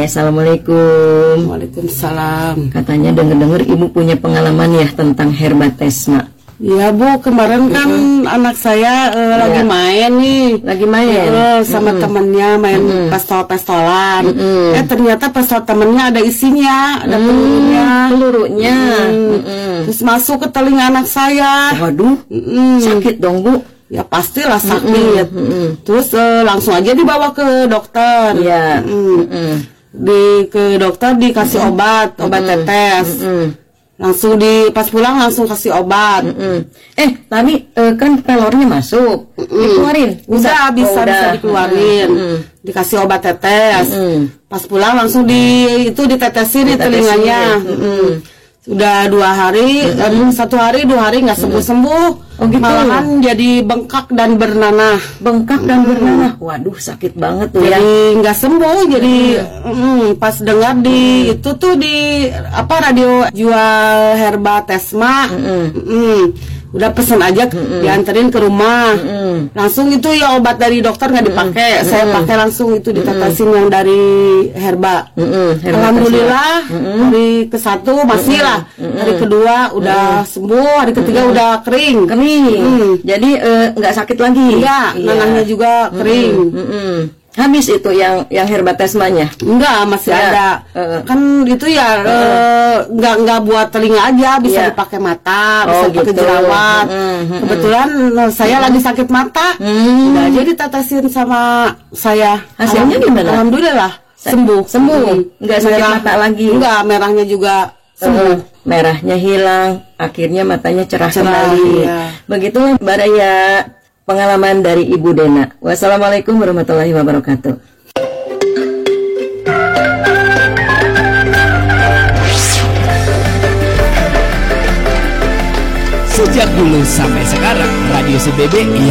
Assalamualaikum. Waalaikumsalam. Katanya dengar-dengar Ibu punya pengalaman ya tentang Herbatesma. Iya Bu, kemarin kan anak saya lagi main nih. Lagi main? Sama temennya main pistol-pistolan. Ternyata pistol temennya ada isinya, ada pelurunya. Terus masuk ke telinga anak saya. Waduh, sakit dong Bu. Ya pastilah sakit. Terus langsung aja dibawa ke dokter. Iya. Ke dokter dikasih obat tetes. Langsung pas pulang langsung kasih obat. Tadi kan pelornya masuk, dikeluarin. Bisa dikeluarin. Dikasih obat tetes. Pas pulang langsung ditetesin di telinganya. Udah 2 hari, 1 hari 2 hari nggak sembuh. Oh, gitu. Malahan jadi bengkak dan bernanah. Bengkak dan bernanah. Waduh, sakit banget tuh ya. Jadi nggak sembuh. Jadi pas dengar di radio jual Herbatesma, udah pesen aja dianterin ke rumah. Langsung itu ya obat dari dokter nggak dipakai. Saya pakai langsung itu ditetesin yang dari Herba. Alhamdulillah hari ke-1 masih lah. Hari kedua udah sembuh, hari ketiga udah kering. Jadi nggak sakit lagi. Iya, nanahnya juga kering. Habis itu yang Herbatesmanya? Enggak, masih ada. Kan itu ya enggak buat telinga aja, bisa dipakai mata, bisa pakai jerawat. Kebetulan saya lagi sakit mata. Udah jadi tetesin sama saya. Hasilnya gimana? Alhamdulillah sembuh. Enggak sakit mata lagi. Enggak, merahnya juga sembuh. Merahnya hilang, akhirnya matanya cerah kembali. Iya. Begitulah Mbak Raya, pengalaman dari Ibu Dena. Wassalamualaikum warahmatullahi wabarakatuh. Sejak dulu sampai sekarang, Radio CBB